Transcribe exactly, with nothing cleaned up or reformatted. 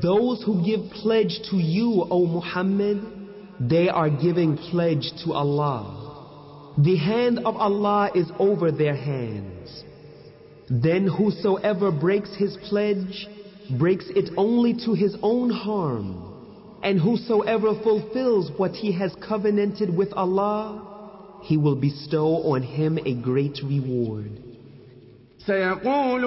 Those who give pledge to you, O Muhammad, they are giving pledge to Allah. The hand of Allah is over their hands. Then whosoever breaks his pledge, breaks it only to his own harm. And whosoever fulfills what he has covenanted with Allah, He will bestow on him a great reward.